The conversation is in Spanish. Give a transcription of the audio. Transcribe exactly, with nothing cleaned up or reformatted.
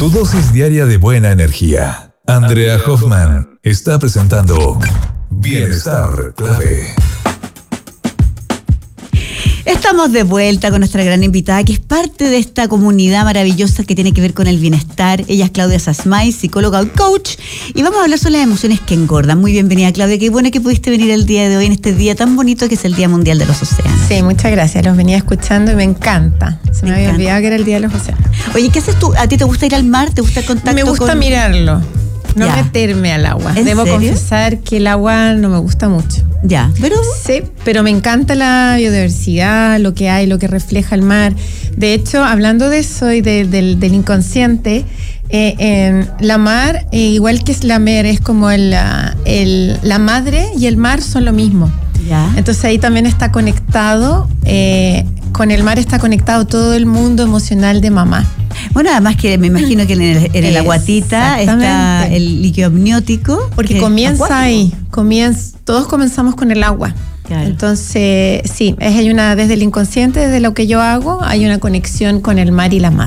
Tu dosis diaria de buena energía. Andrea Hoffman está presentando Bienestar Clave. Estamos de vuelta con nuestra gran invitada, que es parte de esta comunidad maravillosa que tiene que ver con el bienestar. Ella es Claudia Sasmay, psicóloga y coach, y vamos a hablar sobre las emociones que engordan. Muy bienvenida, Claudia. Qué bueno que pudiste venir el día de hoy, en este día tan bonito que es el Día Mundial de los Océanos. Sí, muchas gracias. Los venía escuchando y me encanta. Se me, me había encanta. olvidado que era el Día de los Océanos. Oye, ¿qué haces tú? ¿A ti te gusta ir al mar? ¿Te gusta el contacto? Me gusta con... mirarlo. No ya. meterme al agua. ¿En Debo serio? confesar que el agua no me gusta mucho. Ya, pero... Sí, pero me encanta la biodiversidad, lo que hay, lo que refleja el mar. De hecho, hablando de eso y de, del, del inconsciente, eh, eh, la mar, eh, igual que es la mer, es como el, el, la madre y el mar son lo mismo. Ya. Entonces ahí también está conectado, eh, con el mar está conectado todo el mundo emocional de mamá. Bueno, además que me imagino que en el, en el aguatita está el líquido amniótico. Porque comienza acuático. ahí, comienza, todos comenzamos con el agua. Claro. Entonces, sí, es, hay una, desde el inconsciente, desde lo que yo hago, hay una conexión con el mar y la madre.